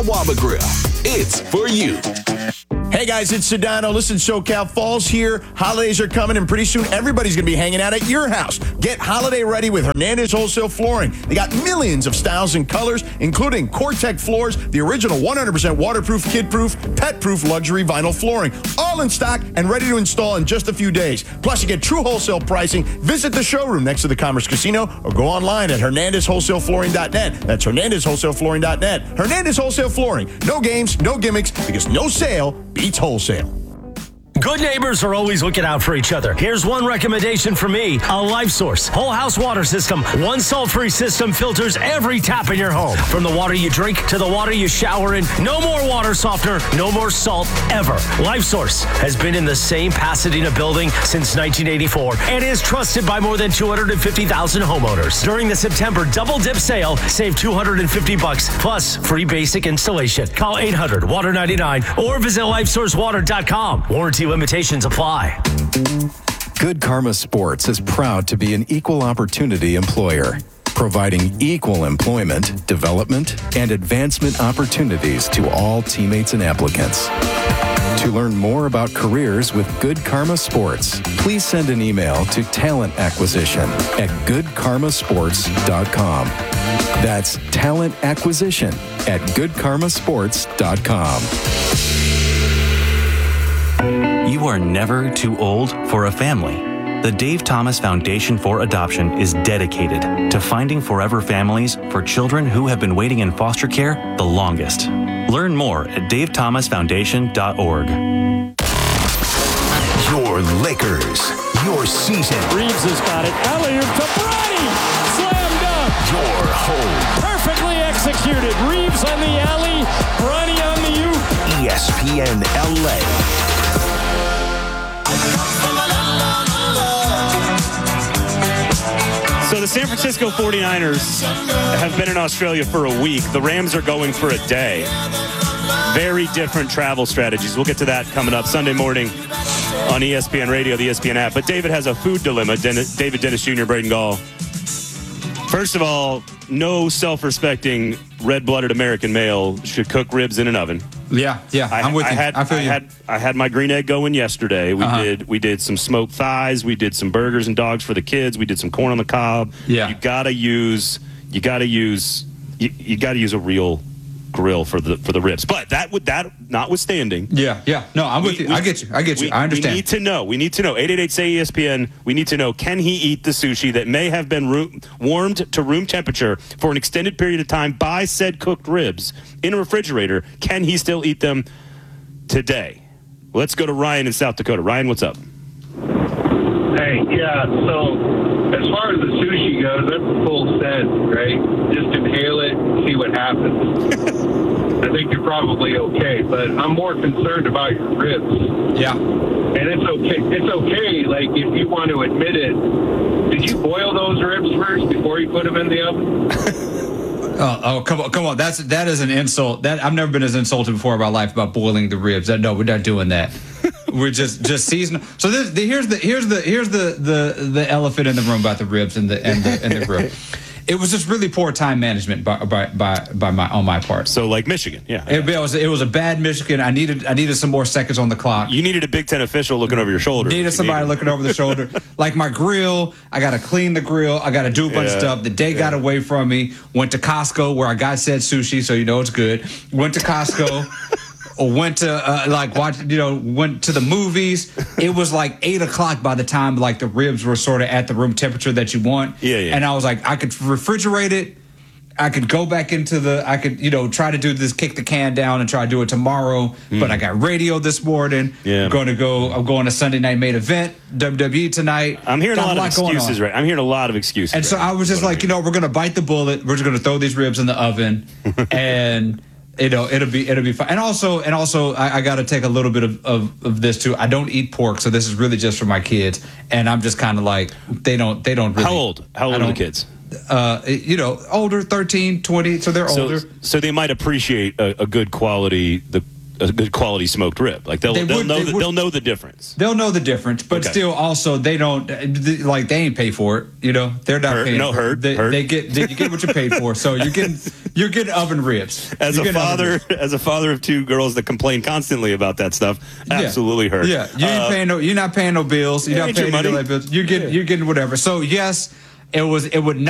Kawaba Grill. It's for you. Hey guys, it's Sedano. Listen, SoCal Fall's here. Holidays are coming, and pretty soon everybody's going to be hanging out at your house. Get holiday ready with Hernandez Wholesale Flooring. They got millions of styles and colors, including Core-Tec floors, the original 100% waterproof, kid-proof, pet-proof luxury vinyl flooring, all in stock and ready to install in just a few days. Plus, you get true wholesale pricing. Visit the showroom next to the Commerce Casino or go online at HernandezWholesaleFlooring.net. That's HernandezWholesaleFlooring.net. Hernandez Wholesale Flooring. No games, no gimmicks, because no sale beats wholesale. Good neighbors are always looking out for each other. Here's one recommendation from me, a LifeSource whole house water system. One salt-free system filters every tap in your home. From the water you drink to the water you shower in, no more water softener, no more salt ever. LifeSource has been in the same Pasadena building since 1984 and is trusted by more than 250,000 homeowners. During the September double dip sale, save $250 plus free basic installation. Call 800-WATER-99 or visit LifeSourceWater.com. Warranty limitations apply. Good Karma Sports is proud to be an equal opportunity employer, providing equal employment, development, and advancement opportunities to all teammates and applicants. To learn more about careers with Good Karma Sports, please send an email to talent acquisition at goodkarmasports.com. That's talent acquisition at goodkarmasports.com. You are never too old for a family. The Dave Thomas Foundation for Adoption is dedicated to finding forever families for children who have been waiting in foster care the longest. Learn more at davethomasfoundation.org. Your Lakers, your season. Reeves has got it. Alley-oop to Bronny. Slam dunk. Your home. Perfectly executed. Reeves on the alley. Bronny on the oop. ESPN LA. So the San Francisco 49ers have been in Australia for a week. The Rams are going for a day. Very different travel strategies. We'll get to that coming up Sunday morning on ESPN Radio, the ESPN app. But David has a food dilemma. David Dennis Jr., Braden Gall. First of all, no self-respecting, red-blooded American male should cook ribs in an oven. Yeah, I'm with you. I had my green egg going yesterday. We did some smoked thighs. We did some burgers and dogs for the kids. We did some corn on the cob. Yeah. You gotta use a real grill for the ribs. But that notwithstanding. Yeah. No, I'm with you. I get you. I understand. We need to know. 888-SAY-ESPN. We need to know, can he eat the sushi that may have been warmed to room temperature for an extended period of time by said cooked ribs in a refrigerator? Can he still eat them today? Let's go to Ryan in South Dakota. Ryan, what's up? Hey, yeah, so as far as the sushi goes, that's a full send, right? Just inhale it and see what happens. I think you're probably okay, but I'm more concerned about your ribs. Yeah. And it's okay, like, if you want to admit it. Did you boil those ribs first before you put them in the oven? Come on! That is an insult. That I've never been as insulted before in my life about boiling the ribs. No, we're not doing that. We're just seasoning. So here's the elephant in the room about the ribs and the grill. It was just really poor time management on my part. So like Michigan, yeah. It was a bad Michigan. I needed some more seconds on the clock. You needed a Big Ten official looking over your shoulder. Needed somebody looking over the shoulder. Like my grill, I got to clean the grill. I got to do a bunch of stuff. The day got away from me. Went to Costco where I got said sushi, so you know it's good. Went to Costco. Went to went to the movies. It was like 8 o'clock by the time like the ribs were sort of at the room temperature that you want. Yeah. And I was like, I could refrigerate it. I could go back into I could try to do this, kick the can down and try to do it tomorrow. But I got radio this morning. Yeah. I'm going to Sunday Night Main Event, WWE tonight. I'm hearing a lot of excuses, right? I'm hearing a lot of excuses. And so I was just like, we're going to bite the bullet. We're just going to throw these ribs in the oven and it'll be fine. And also I got to take a little bit of this too. I don't eat pork, so this is really just for my kids. And I'm just kind of like, they don't really. How old are the kids? Older, 13, 20, so they're older. So they might appreciate a good quality a good quality smoked rib. Like they'll know the difference. They'll know the difference, but still, also they don't like they ain't pay for it. You know, they're not paying. No, for it. They get what you paid for. So you're getting oven ribs. As a father of 2 girls that complain constantly about that stuff, absolutely hurt. Yeah, you're not paying no bills. You're not paying no bills. You're getting whatever. So yes, it would not.